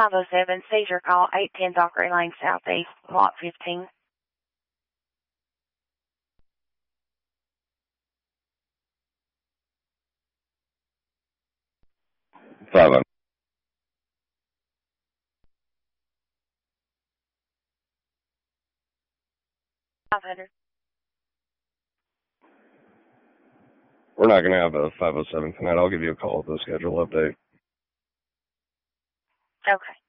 507, seizure call, 810 Dockery Lane Southeast, Lot 15. Five. 500. We're not going to have a 507 tonight. I'll give you a call with the schedule update. Okay.